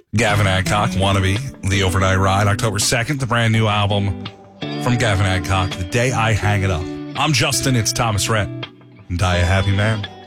Gavin Adcock, Wannabe, The Overnight Ride, October 2nd, the brand new album from Gavin Adcock, The Day I Hang It Up. I'm Justin, it's Thomas Rhett. And die a happy man.